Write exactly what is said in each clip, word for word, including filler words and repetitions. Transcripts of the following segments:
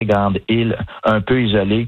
grande île un peu isolée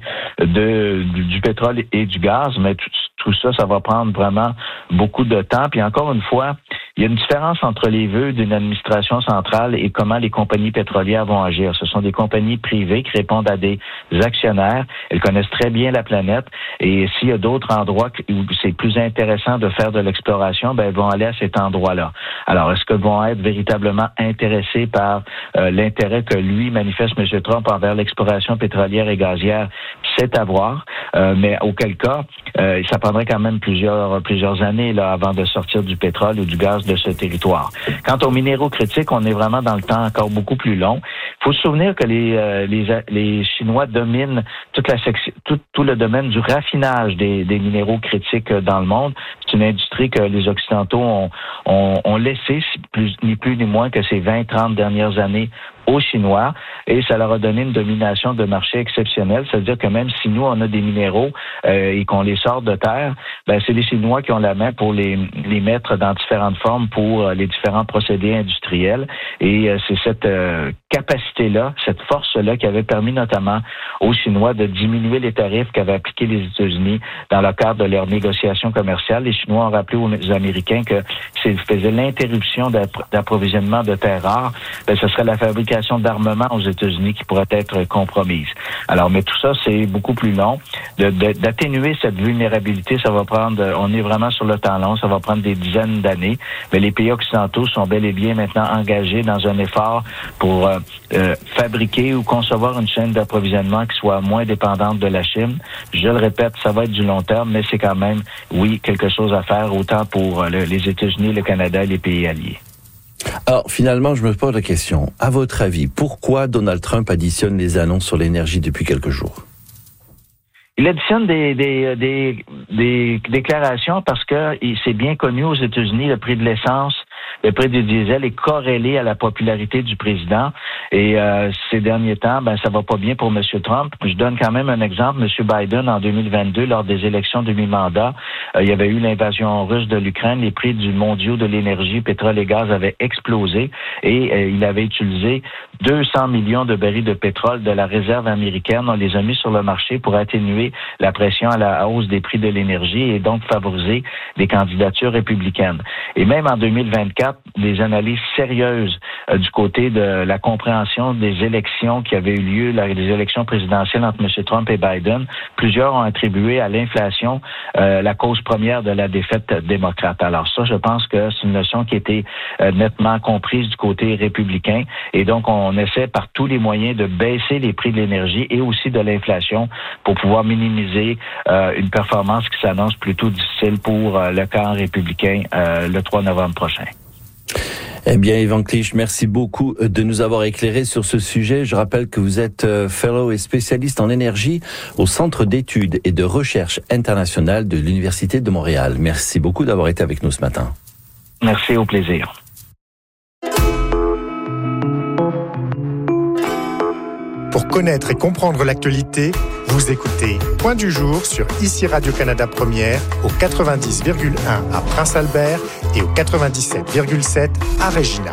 de, du, du pétrole et du gaz, mais tout, tout ça, ça va prendre vraiment beaucoup de temps. Puis encore une fois, il y a une différence entre les vœux d'une administration centrale et comment les compagnies pétrolières vont agir. Ce sont des compagnies privées qui répondent à des actionnaires. Elles connaissent très bien la planète. Et s'il y a d'autres endroits où c'est plus intéressant de faire de l'exploration, ben elles vont aller à cet endroit-là. Alors, est-ce qu'elles vont être véritablement intéressées par euh, l'intérêt que lui manifeste, M. Trump, envers l'exploration pétrolière et gazière? C'est à voir. Euh, mais auquel cas, euh, ça prendrait quand même plusieurs plusieurs années là avant de sortir du pétrole ou du gaz de ce territoire. Quant aux minéraux critiques, on est vraiment dans le temps encore beaucoup plus long. Il faut se souvenir que les euh, les les Chinois dominent toute la section, tout, tout le domaine du raffinage des, des minéraux critiques dans le monde. C'est une industrie que les Occidentaux ont, ont, ont laissé, plus, ni plus ni moins que ces vingt trente dernières années aux Chinois, et ça leur a donné une domination de marché exceptionnelle. C'est-à-dire que même si nous, on a des minéraux euh, et qu'on les sort de terre, ben c'est les Chinois qui ont la main pour les, les mettre dans différentes formes pour euh, les différents procédés industriels. Et euh, c'est cette euh, capacité-là, cette force-là qui avait permis notamment aux Chinois de diminuer les tarifs qu'avaient appliqués les États-Unis dans le cadre de leurs négociations commerciales. Les Chinois ont rappelé aux Américains que s'ils faisaient l'interruption d'approvisionnement de terres rares, ben ce serait la fabrication d'armement aux États-Unis qui pourrait être compromise. Alors, mais tout ça, c'est beaucoup plus long. De, de, d'atténuer cette vulnérabilité, ça va prendre, on est vraiment sur le temps long, ça va prendre des dizaines d'années, mais les pays occidentaux sont bel et bien maintenant engagés dans un effort pour euh, euh, fabriquer ou concevoir une chaîne d'approvisionnement qui soit moins dépendante de la Chine. Je le répète, ça va être du long terme, mais c'est quand même, oui, quelque chose à faire, autant pour le, les États-Unis, le Canada et les pays alliés. Alors, finalement, je me pose la question. À votre avis, pourquoi Donald Trump additionne les annonces sur l'énergie depuis quelques jours? Il additionne des, des, des, des déclarations parce que c'est bien connu aux États-Unis, le prix de l'essence, le prix du diesel est corrélé à la popularité du président. Et euh, ces derniers temps, ben ça va pas bien pour M. Trump. Je donne quand même un exemple. M. Biden, en deux mille vingt-deux, lors des élections de mi-mandat, euh, il y avait eu l'invasion russe de l'Ukraine. Les prix du mondiaux de l'énergie, pétrole et gaz avaient explosé. Et euh, il avait utilisé deux cents millions de barils de pétrole de la réserve américaine. On les a mis sur le marché pour atténuer la pression à la hausse des prix de l'énergie et donc favoriser des candidatures républicaines. Et même en deux mille vingt-quatre, des analyses sérieuses euh, du côté de la compréhension des élections qui avaient eu lieu, la, les élections présidentielles entre M. Trump et Biden, plusieurs ont attribué à l'inflation euh, la cause première de la défaite démocrate. Alors ça, je pense que c'est une notion qui a été euh, nettement comprise du côté républicain et donc on essaie par tous les moyens de baisser les prix de l'énergie et aussi de l'inflation pour pouvoir minimiser euh, une performance qui s'annonce plutôt difficile pour euh, le camp républicain euh, le trois novembre prochain. Eh bien, Yvan Clich, merci beaucoup de nous avoir éclairé sur ce sujet. Je rappelle que vous êtes fellow et spécialiste en énergie au Centre d'études et de recherche internationale de l'Université de Montréal. Merci beaucoup d'avoir été avec nous ce matin. Merci, au plaisir. Pour connaître et comprendre l'actualité, vous écoutez Point du jour sur ici Radio-Canada Première au quatre-vingt-dix virgule un à Prince-Albert et au quatre-vingt-dix-sept virgule sept à Regina.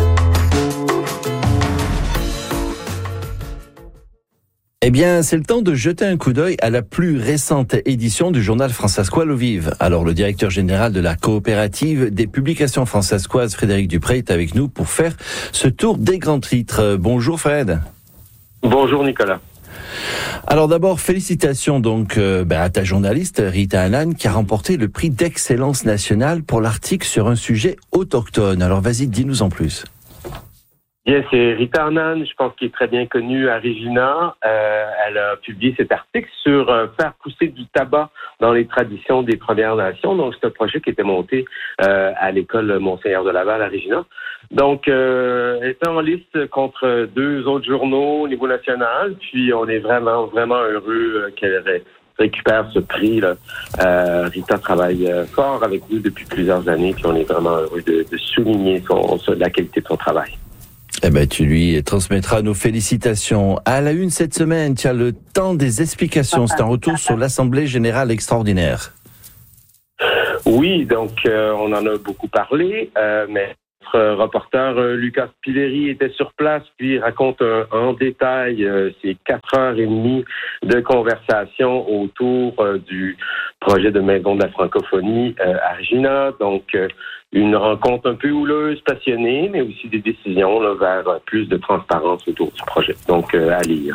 Eh bien, c'est le temps de jeter un coup d'œil à la plus récente édition du journal Françaiscois L'Eau-Vive. Alors, le directeur général de la coopérative des publications françaiscoises, Frédéric Dupré, est avec nous pour faire ce tour des grands titres. Bonjour Fred. Bonjour Nicolas. Alors d'abord, félicitations donc euh, ben, à ta journaliste Rita Annan qui a remporté le prix d'excellence nationale pour l'article sur un sujet autochtone. Alors vas-y, dis-nous en plus. Bien, c'est Rita Annan, je pense qu'il est très bien connu à Regina. Euh, elle a publié cet article sur euh, faire pousser du tabac dans les traditions des Premières Nations. Donc, c'est un projet qui était monté euh, à l'école Monseigneur de Laval à Regina. Donc, euh, elle était en liste contre deux autres journaux au niveau national. Puis, on est vraiment, vraiment heureux euh, qu'elle ré- récupère ce prix-là. Euh, Rita travaille euh, fort avec nous depuis plusieurs années. Puis, on est vraiment heureux de, de souligner son, son, la qualité de son travail. Eh ben, tu lui transmettras nos félicitations. À la une cette semaine, tu as le temps des explications. C'est un retour sur l'Assemblée générale extraordinaire. Oui, donc euh, on en a beaucoup parlé, euh, mais Notre reporter euh, Lucas Pilleri était sur place, puis raconte euh, en détail euh, ces quatre heures et demie de conversation autour euh, du projet de Maison de la francophonie euh, à Regina. Donc, euh, une rencontre un peu houleuse, passionnée, mais aussi des décisions là, vers euh, plus de transparence autour du projet. Donc, euh, à lire.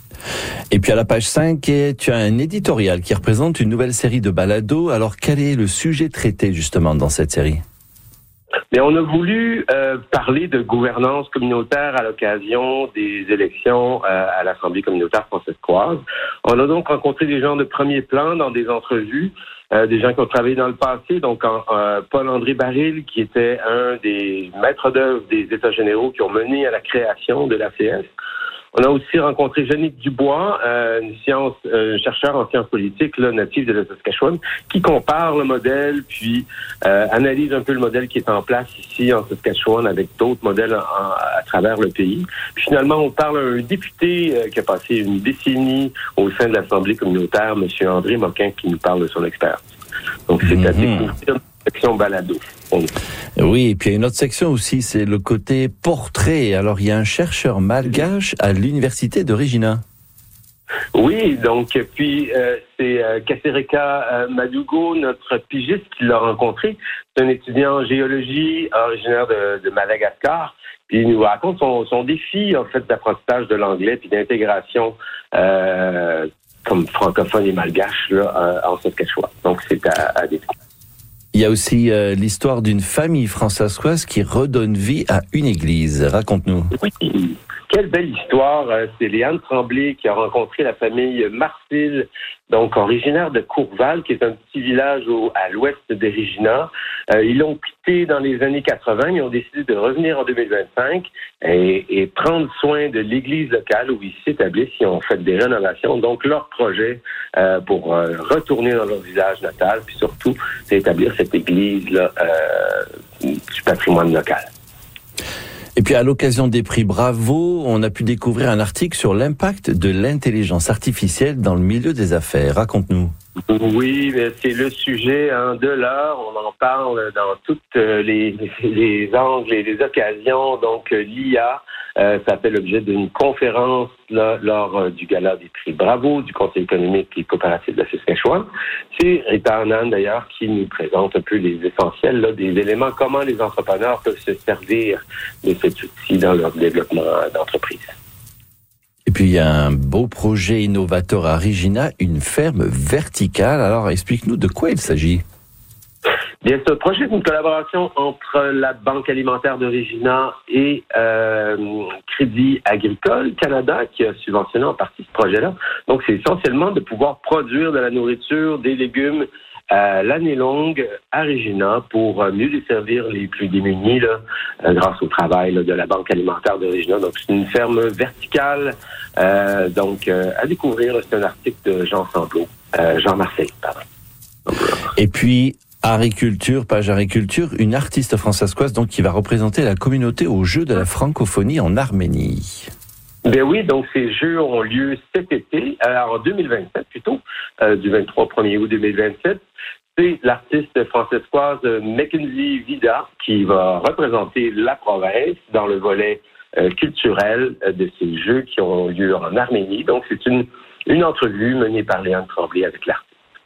Et puis à la page cinq, tu as un éditorial qui représente une nouvelle série de balados. Alors, quel est le sujet traité justement dans cette série? Mais on a voulu euh, parler de gouvernance communautaire à l'occasion des élections euh, à l'Assemblée communautaire francescoise. On a donc rencontré des gens de premier plan dans des entrevues, euh, des gens qui ont travaillé dans le passé, donc en, euh, Paul-André Baril, qui était un des maîtres d'œuvre des États généraux qui ont mené à la création de l'A C S. On a aussi rencontré Jeannick Dubois, euh, une science, euh, chercheur en sciences politiques, là, natif de la Saskatchewan, qui compare le modèle, puis euh, analyse un peu le modèle qui est en place ici en Saskatchewan avec d'autres modèles en, à travers le pays. Puis finalement, on parle à un député euh, qui a passé une décennie au sein de l'Assemblée communautaire, M. André Moquin, qui nous parle de son expérience. Donc, c'est mm-hmm. à découvrir une section balado. On... Oui, et puis il y a une autre section aussi, c'est le côté portrait. Alors, il y a un chercheur malgache à l'université de Regina. Oui, donc, puis euh, c'est euh, Kasereka euh, Madugo, notre pigiste, qui l'a rencontré. C'est un étudiant en géologie originaire de, de Madagascar. Puis il nous raconte son, son défi, en fait, d'apprentissage de l'anglais puis d'intégration euh, comme francophone et malgache là, en Saskatchewan. Donc, c'est à, à découvrir. Il y a aussi euh, l'histoire d'une famille françaiscoise qui redonne vie à une église. Raconte-nous. Oui, quelle belle histoire. C'est Léane Tremblay qui a rencontré la famille Marcil, donc originaire de Courval, qui est un petit village au, à l'ouest de Regina. Euh, ils l'ont quitté dans les années quatre-vingts, ils ont décidé de revenir en deux mille vingt-cinq et, et prendre soin de l'église locale où ils s'établissent. Ils ont fait des rénovations. Donc, leur projet euh, pour euh, retourner dans leur village natal, puis surtout, c'est établir cette église-là euh, du patrimoine local. Et puis, à l'occasion des prix Bravo, on a pu découvrir un article sur l'impact de l'intelligence artificielle dans le milieu des affaires. Raconte-nous. Oui, c'est le sujet hein, de l'heure. On en parle dans toutes les, les angles et les occasions. Donc, l'I A, euh, ça fait l'objet d'une conférence là, lors euh, du gala des prix Bravo du Conseil économique et coopératif de la Saskatchewan. C'est Rita Anand, d'ailleurs, qui nous présente un peu les essentiels là, des éléments, comment les entrepreneurs peuvent se servir de cet outil dans leur développement d'entreprise. Et puis, il y a un beau projet innovateur à Regina, une ferme verticale. Alors, explique-nous de quoi il s'agit. Bien, ce projet est une collaboration entre la Banque alimentaire de Regina et euh, Crédit Agricole Canada qui a subventionné en partie ce projet-là. Donc, c'est essentiellement de pouvoir produire de la nourriture, des légumes à l'année longue à Regina pour mieux desservir les plus démunis là, grâce au travail là, de la Banque alimentaire de Regina. Donc, c'est une ferme verticale. Euh, donc, euh, à découvrir, c'est un article de Jean Samplot, euh, Jean Marseille, pardon. Et puis, Agriculture, page Agriculture, une artiste françaiscoise donc qui va représenter la communauté aux Jeux de la francophonie en Arménie. Ben oui, donc ces Jeux ont lieu cet été, alors en deux mille vingt-sept plutôt, euh, du vingt-trois au premier août deux mille vingt-sept. C'est l'artiste françaiscoise Mackenzie Vida qui va représenter la province dans le volet euh, culturel de ces Jeux qui ont lieu en Arménie. Donc c'est une, une entrevue menée par Léane Tremblay avec l'artiste.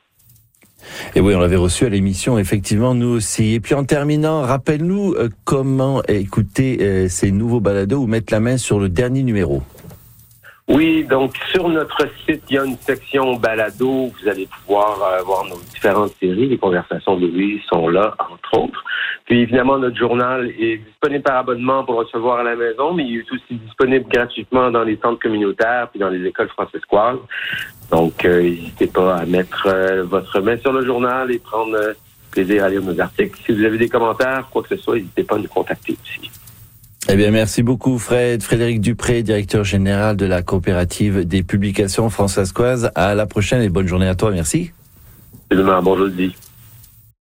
Et oui, on l'avait reçu à l'émission, effectivement, nous aussi. Et puis en terminant, rappelle-nous euh, comment écouter euh, ces nouveaux balados ou mettre la main sur le dernier numéro. Oui, donc sur notre site, il y a une section balado. Vous allez pouvoir euh, voir nos différentes séries. Les conversations de Louise sont là, entre autres. Puis évidemment, notre journal est disponible par abonnement pour recevoir à la maison, mais il est aussi disponible gratuitement dans les centres communautaires puis dans les écoles francescoises. Donc, euh, n'hésitez pas à mettre euh, votre main sur le journal et prendre euh, plaisir à lire nos articles. Si vous avez des commentaires, quoi que ce soit, n'hésitez pas à nous contacter aussi. Eh bien, merci beaucoup, Fred. Frédéric Dupré, directeur général de la coopérative des publications françaisoises. À la prochaine et bonne journée à toi. Merci. Demain, bon jeudi.